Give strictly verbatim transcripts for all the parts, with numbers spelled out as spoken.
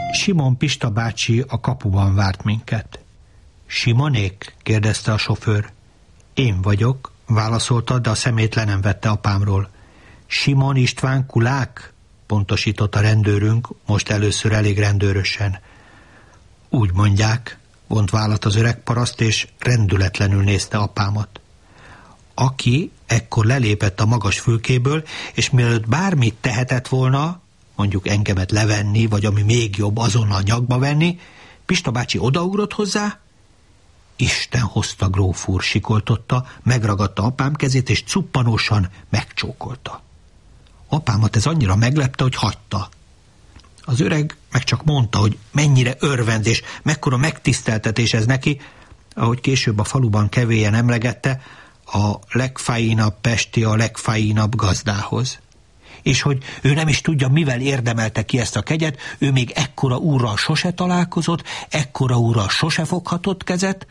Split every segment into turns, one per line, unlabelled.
Simon Pista bácsi a kapuban várt minket. Simonék? kérdezte a sofőr. Én vagyok, válaszolta, de a szemét le nem vette apámról. Simon István Kulák? Pontosított a rendőrünk, most először elég rendőrösen. Úgy mondják, vont vállat az öreg paraszt, és rendületlenül nézte apámat. Aki ekkor lelépett a magas fülkéből, és mielőtt bármit tehetett volna, mondjuk engemet levenni, vagy ami még jobb, azonnal nyakba venni, Pista bácsi odaugrott hozzá, Isten hozta, gróf úr, sikoltotta, megragadta apám kezét, és cuppanósan megcsókolta. Apámat ez annyira meglepte, hogy hagyta. Az öreg meg csak mondta, hogy mennyire örvendés, mekkora megtiszteltetés ez neki, ahogy később a faluban kevélyen emlegette, a legfájinabb pesti a legfájinabb gazdához. És hogy ő nem is tudja, mivel érdemelte ki ezt a kegyet, ő még ekkora úrral sose találkozott, ekkora úrral sose foghatott kezet.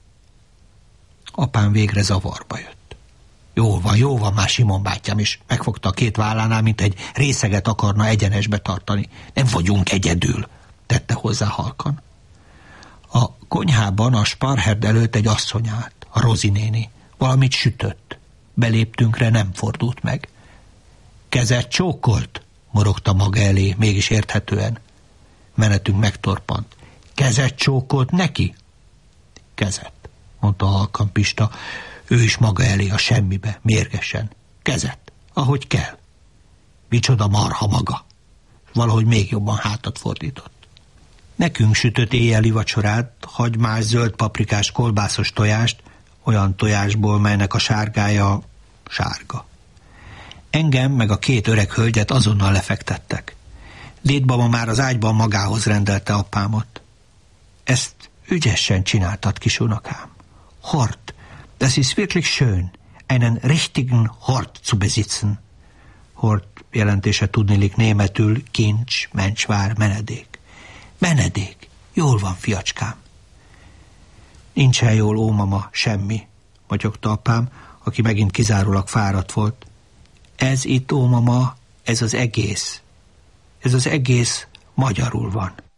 Apám végre zavarba jött. Jó van, jó van már, Simon bátyám is. Megfogta a két vállánál, mint egy részeget akarna egyenesbe tartani. Nem vagyunk egyedül, tette hozzá halkan. A konyhában a Sparherd előtt egy asszony állt, a Rozi néni. Valamit sütött. Beléptünkre, nem fordult meg. Kezet csókolt, morogta maga elé, mégis érthetően. Menetünk megtorpant. Kezet csókolt neki? Kezet, mondta halkan Pista. Ő is maga elé a semmibe, mérgesen. Kezet, ahogy kell. Micsoda marha maga. Valahogy még jobban hátat fordított. Nekünk sütött éjjeli vacsorát, hagymás, zöld paprikás, kolbászos tojást, olyan tojásból, melynek a sárgája sárga. Engem meg a két öreg hölgyet azonnal lefektettek. Létbaba már az ágyban magához rendelte apámot. Ezt ügyesen csináltad, kisunokám. Hort, das ist wirklich schön, einen richtigen Hort zu besitzen. Hort jelentése tudnilik németül kincs, mencsvár, menedék. Menedék, jól van, fiacskám. Nincsen jól, ó mama, semmi, motyogta apám, aki megint kizárólag fáradt volt. Ez itt, ó mama, ez az egész. Ez az egész magyarul van.